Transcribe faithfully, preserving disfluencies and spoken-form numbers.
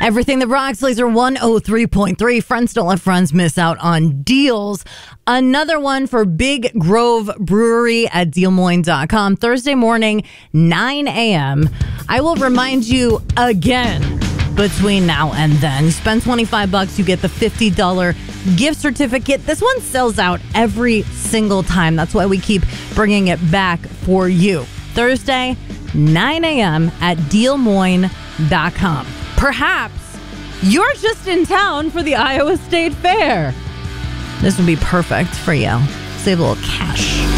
Everything that rocks, Laser one oh three point three. Friends don't let friends miss out on deals. Another one for Big Grove Brewery at deal moines dot com. Thursday morning, nine a.m. I will remind you again between now and then. You spend twenty-five bucks, you get the fifty dollars gift certificate. This one sells out every single time. That's why we keep bringing it back for you. Thursday, nine a.m. at deal moines dot com. Perhaps you're just in town for the Iowa State Fair. This would be perfect for you. Save a little cash.